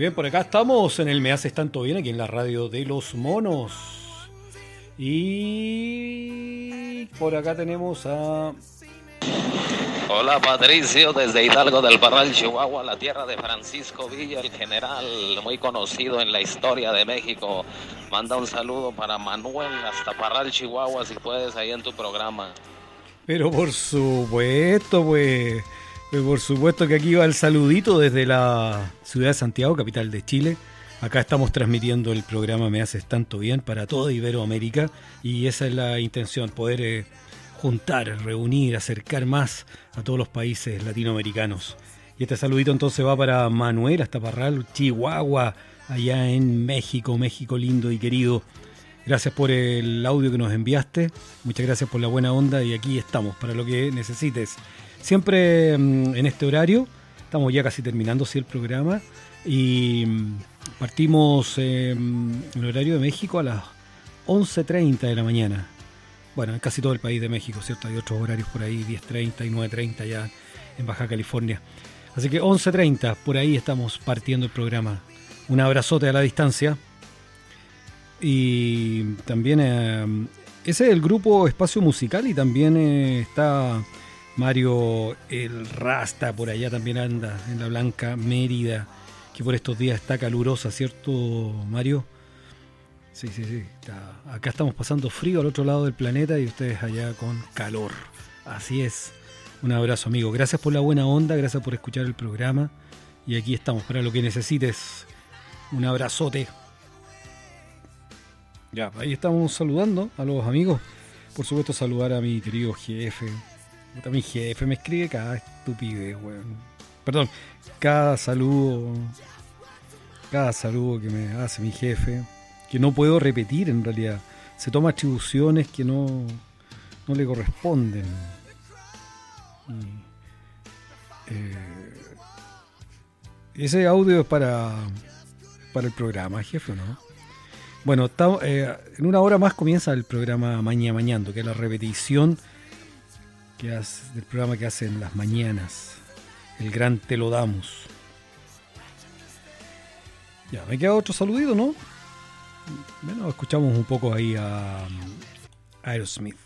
bien, por acá estamos en el Me Haces Tanto Bien, aquí en la radio de los monos. Y por acá tenemos a... Hola Patricio, desde Hidalgo del Parral, Chihuahua, la tierra de Francisco Villa, el general, muy conocido en la historia de México. Manda un saludo para Manuel hasta Parral, Chihuahua, si puedes, ahí en tu programa. Pero por supuesto, pues... Por supuesto que aquí va el saludito desde la ciudad de Santiago, capital de Chile. Acá estamos transmitiendo el programa Me Haces Tanto Bien para toda Iberoamérica y esa es la intención, poder juntar, reunir, acercar más a todos los países latinoamericanos. Y este saludito entonces va para Manuel hasta Parral, Chihuahua, allá en México, México lindo y querido. Gracias por el audio que nos enviaste, muchas gracias por la buena onda y aquí estamos para lo que necesites. Siempre en este horario, estamos ya casi terminando el programa y partimos en el horario de México a las 11:30 de la mañana. Bueno, en casi todo el país de México, ¿cierto? Hay otros horarios por ahí, 10:30 y 9:30 ya en Baja California. Así que 11:30, por ahí estamos partiendo el programa. Un abrazote a la distancia. Y también ese es el grupo Espacio Musical y también está... Mario el Rasta por allá también anda en la Blanca Mérida, que por estos días está calurosa, ¿cierto, Mario? Sí. Acá estamos pasando frío al otro lado del planeta y ustedes allá con calor. Así es. Un abrazo, amigo. Gracias por la buena onda, gracias por escuchar el programa. Y aquí estamos para lo que necesites. Un abrazote. Ya, ahí estamos saludando a los amigos. Por supuesto, saludar a mi querido jefe. Mi jefe me escribe cada estupidez, weón. Perdón, cada saludo que me hace mi jefe, que no puedo repetir en realidad. Se toma atribuciones que no le corresponden. Ese audio es para el programa, jefe, ¿no? Bueno, en una hora más comienza el programa Mañando, que es la repetición del programa que hacen las mañanas, el gran Te Lo Damos. Ya, me queda otro saludito, ¿no? Bueno, escuchamos un poco ahí a Aerosmith.